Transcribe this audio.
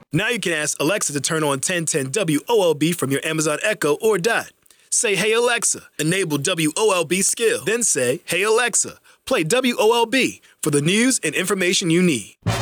Now you can ask Alexa to turn on 1010 WOLB from your Amazon Echo or Dot. Say, "Hey Alexa," enable WOLB skill. Then say, "Hey Alexa, play WOLB" for the news and information you need.